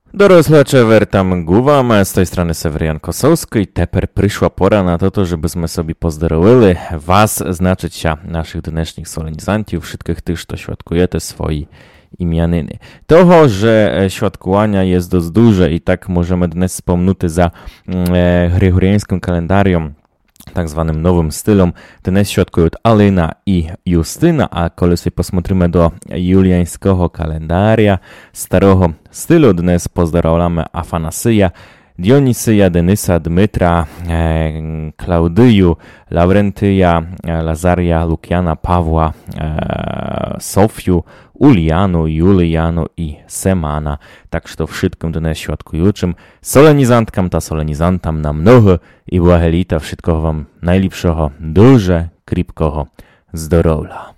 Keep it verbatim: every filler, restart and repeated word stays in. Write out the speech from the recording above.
Dorosłacze wertam głowam, z tej strony Sewerian Kosowski i teper przyszła pora na to, żebyśmy sobie pozdrowili was, znaczyć się naszych dnešních solenizantów, wszystkich tych, kto świadkujecie swoje imieniny. Toho, że świadkowania jest dość duże i tak możemy dnes wspomnieć za e, gregoriańskim kalendarium, tak zwanym nowym stylom. Dnes świadkują Alina i Justyna, a kiedy sobie posмотрimy do juliańskiego kalendaria starego stylu, dnes pozdrawiamy Afanasyja, Dionisyja, Denysa, Dmytra, e, Klaudyju, Laurentyja, e, Lazaria, Lukiana, Pawła, e, Sofiu, Ulianu, Julianu i Semana. Tak, że to wszystkim dnes świadkującym solenizantkam ta solenizantam na mnogo i błahelita wszystkiego wam najlepszego, duże, kripkogo zdrowia.